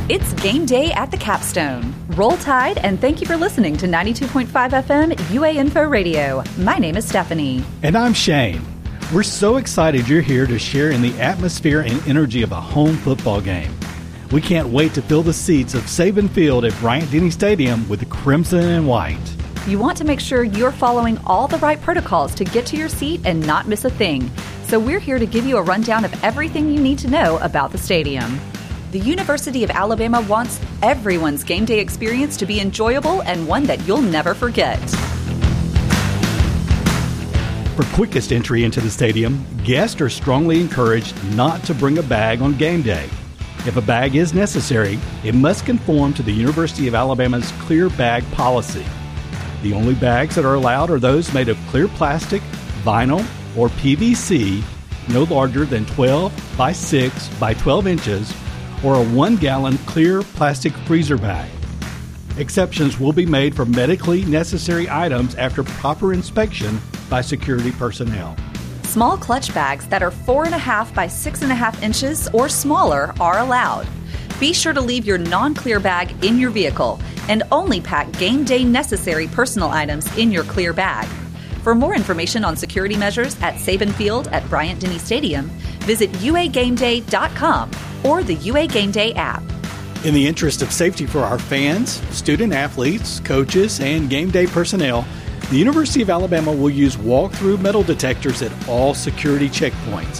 It's game day at the Capstone. Roll Tide, and thank you for listening to 92.5 FM UA Info Radio. My name is Stephanie. And I'm Shane. We're so excited you're here to share in the atmosphere and energy of a home football game. We can't wait to fill the seats of Saban Field at Bryant-Denny Stadium with the crimson and white. You want to make sure you're following all the right protocols to get to your seat and not miss a thing. So we're here to give you a rundown of everything you need to know about the stadium. The University of Alabama wants everyone's game day experience to be enjoyable and one that you'll never forget. For quickest entry into the stadium, guests are strongly encouraged not to bring a bag on game day. If a bag is necessary, it must conform to the University of Alabama's clear bag policy. The only bags that are allowed are those made of clear plastic, vinyl, or PVC, no larger than 12 by 6 by 12 inches, or a 1-gallon clear plastic freezer bag. Exceptions will be made for medically necessary items after proper inspection by security personnel. Small clutch bags that are 4.5 by 6.5 inches or smaller are allowed. Be sure to leave your non-clear bag in your vehicle and only pack game day necessary personal items in your clear bag. For more information on security measures at Saban Field at Bryant-Denny Stadium, visit uagameday.com or the UA Game Day app. In the interest of safety for our fans, student athletes, coaches, and game day personnel, the University of Alabama will use walk-through metal detectors at all security checkpoints.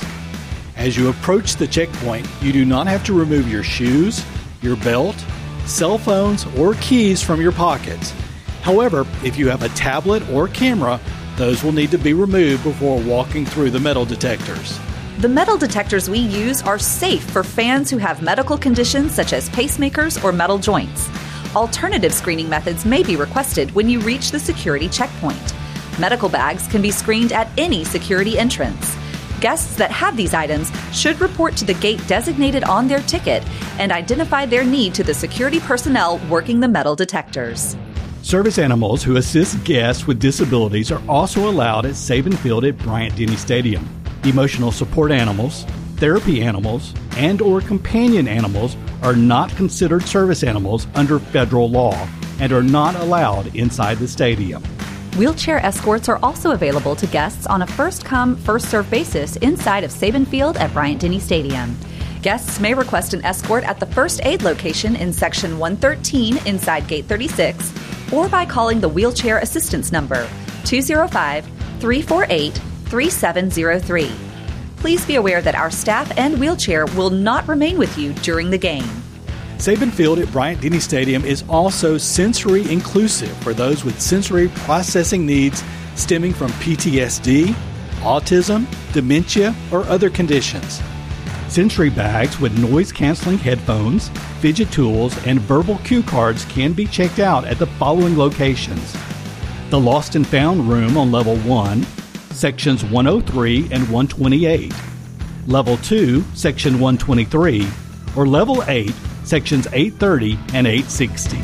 As you approach the checkpoint, you do not have to remove your shoes, your belt, cell phones, or keys from your pockets. However, if you have a tablet or camera, those will need to be removed before walking through the metal detectors. The metal detectors we use are safe for fans who have medical conditions such as pacemakers or metal joints. Alternative screening methods may be requested when you reach the security checkpoint. Medical bags can be screened at any security entrance. Guests that have these items should report to the gate designated on their ticket and identify their need to the security personnel working the metal detectors. Service animals who assist guests with disabilities are also allowed at Saban Field at Bryant-Denny Stadium. Emotional support animals, therapy animals, and or companion animals are not considered service animals under federal law and are not allowed inside the stadium. Wheelchair escorts are also available to guests on a first-come, first-served basis inside of Saban Field at Bryant-Denny Stadium. Guests may request an escort at the first aid location in Section 113 inside Gate 36 or by calling the Wheelchair Assistance Number 205-348-3703. Please be aware that our staff and wheelchair will not remain with you during the game. Saban Field at Bryant-Denny Stadium is also sensory inclusive for those with sensory processing needs stemming from PTSD, autism, dementia, or other conditions. Sensory bags with noise-canceling headphones, fidget tools, and verbal cue cards can be checked out at the following locations: the Lost and Found Room on Level 1, Sections 103 and 128, Level 2, Section 123, or Level 8, Sections 830 and 860.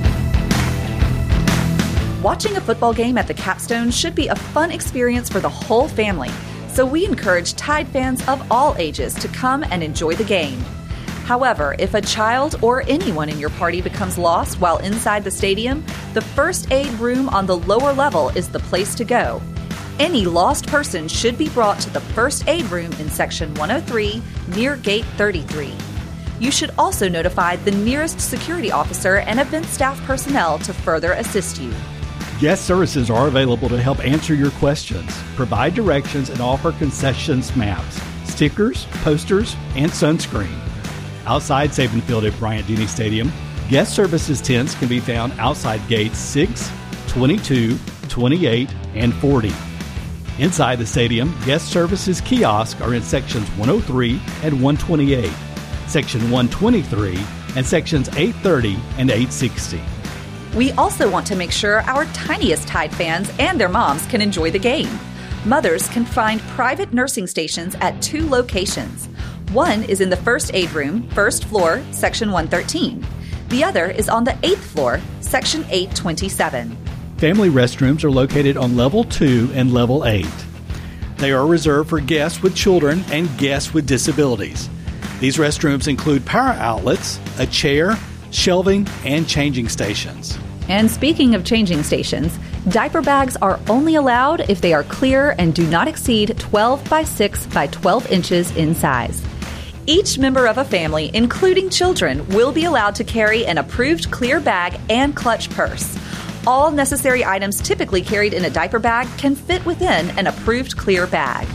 Watching a football game at the Capstone should be a fun experience for the whole family, so we encourage Tide fans of all ages to come and enjoy the game. However, if a child or anyone in your party becomes lost while inside the stadium, the first aid room on the lower level is the place to go. Any lost person should be brought to the first aid room in Section 103 near Gate 33. You should also notify the nearest security officer and event staff personnel to further assist you. Guest services are available to help answer your questions, provide directions, and offer concessions maps, stickers, posters, and sunscreen. Outside Saban Field at Bryant-Denny Stadium, guest services tents can be found outside gates 6, 22, 28, and 40. Inside the stadium, guest services kiosks are in Sections 103 and 128, Section 123, and Sections 830 and 860. We also want to make sure our tiniest Tide fans and their moms can enjoy the game. Mothers can find private nursing stations at 2 locations. One is in the first aid room, first floor, Section 113. The other is on the 8th floor, Section 827. Family restrooms are located on Level 2 and Level 8. They are reserved for guests with children and guests with disabilities. These restrooms include power outlets, a chair, shelving, and changing stations. And speaking of changing stations, diaper bags are only allowed if they are clear and do not exceed 12 by 6 by 12 inches in size. Each member of a family, including children, will be allowed to carry an approved clear bag and clutch purse. All necessary items typically carried in a diaper bag can fit within an approved clear bag.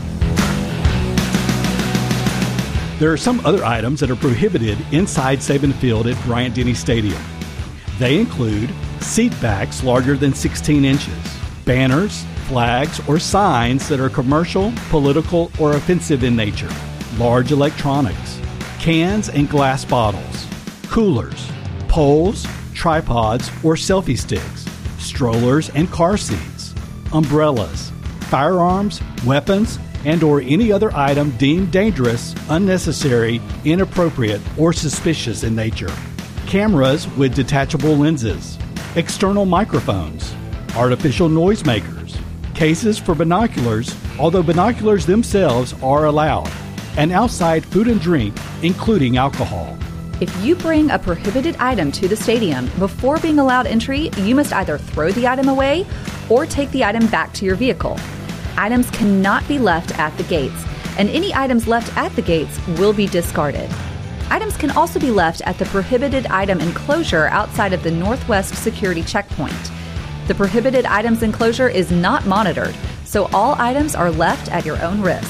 There are some other items that are prohibited inside Saban Field at Bryant-Denny Stadium. They include seat backs larger than 16 inches, banners, flags, or signs that are commercial, political, or offensive in nature, large electronics, cans and glass bottles, coolers, poles, tripods, or selfie sticks, strollers and car seats, umbrellas, firearms, weapons, and or any other item deemed dangerous, unnecessary, inappropriate, or suspicious in nature. Cameras with detachable lenses, external microphones, artificial noisemakers, cases for binoculars, although binoculars themselves are allowed, and outside food and drink, including alcohol. If you bring a prohibited item to the stadium before being allowed entry, you must either throw the item away or take the item back to your vehicle. Items cannot be left at the gates, and any items left at the gates will be discarded. Items can also be left at the prohibited item enclosure outside of the Northwest Security Checkpoint. The prohibited items enclosure is not monitored, so all items are left at your own risk.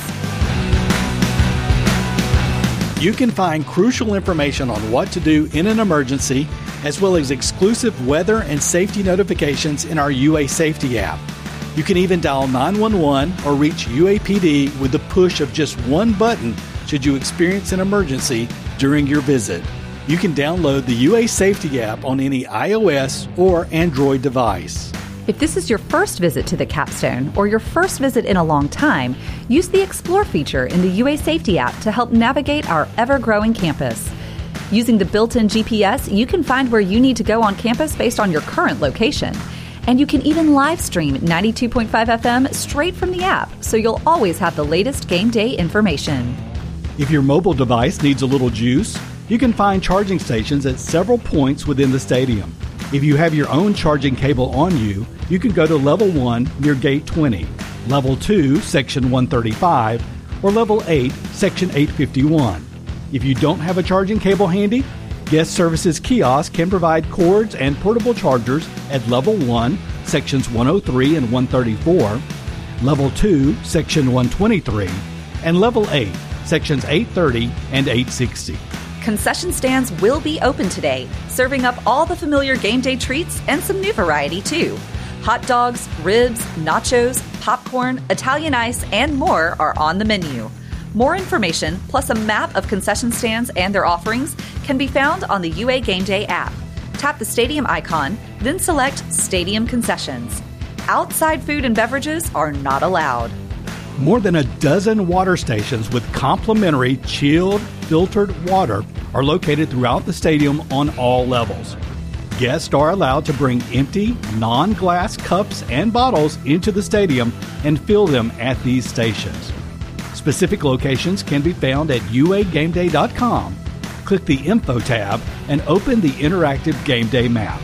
You can find crucial information on what to do in an emergency, as well as exclusive weather and safety notifications in our UA Safety app. You can even dial 911 or reach UAPD with the push of just one button should you experience an emergency during your visit. You can download the UA Safety app on any iOS or Android device. If this is your first visit to the Capstone or your first visit in a long time, use the Explore feature in the UA Safety app to help navigate our ever-growing campus. Using the built-in GPS, you can find where you need to go on campus based on your current location. And you can even live stream 92.5 FM straight from the app, so you'll always have the latest game day information. If your mobile device needs a little juice, you can find charging stations at several points within the stadium. If you have your own charging cable on you, you can go to Level 1 near Gate 20, Level 2, Section 135, or Level 8, Section 851. If you don't have a charging cable handy, Guest Services Kiosk can provide cords and portable chargers at Level 1, Sections 103 and 134, Level 2, Section 123, and Level 8, Sections 830 and 860. Concession stands will be open today, serving up all the familiar game day treats and some new variety too. Hot dogs, ribs, nachos, popcorn, Italian ice, and more are on the menu. More information, plus a map of concession stands and their offerings, can be found on the UA Game Day app. Tap the stadium icon, then select Stadium Concessions. Outside food and beverages are not allowed. More than a dozen water stations with complimentary chilled, filtered water are located throughout the stadium on all levels. Guests are allowed to bring empty, non-glass cups and bottles into the stadium and fill them at these stations. Specific locations can be found at uagameday.com. Click the Info tab and open the interactive Game Day map.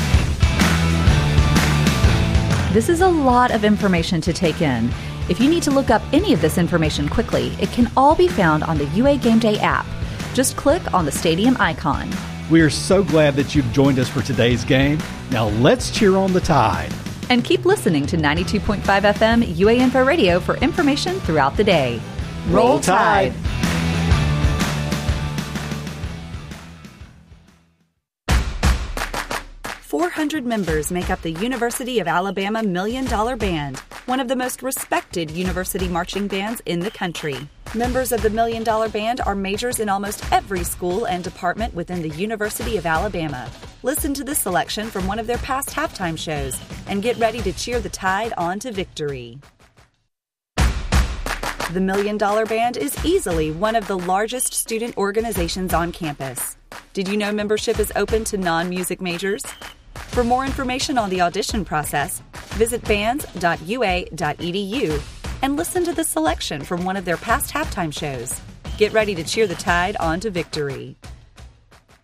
This is a lot of information to take in. If you need to look up any of this information quickly, it can all be found on the UA Game Day app. Just click on the stadium icon. We are so glad that you've joined us for today's game. Now let's cheer on the Tide. And keep listening to 92.5 FM UA Info Radio for information throughout the day. Roll Tide! "400 members make up the University of Alabama Million Dollar Band, one of the most respected university marching bands in the country. Members of the Million Dollar Band are majors in almost every school and department within the University of Alabama. Listen to this selection from one of their past halftime shows and get ready to cheer the Tide on to victory. The Million Dollar Band is easily one of the largest student organizations on campus. Did you know membership is open to non-music majors? For more information on the audition process, visit bands.ua.edu and listen to the selection from one of their past halftime shows. Get ready to cheer the Tide on to victory.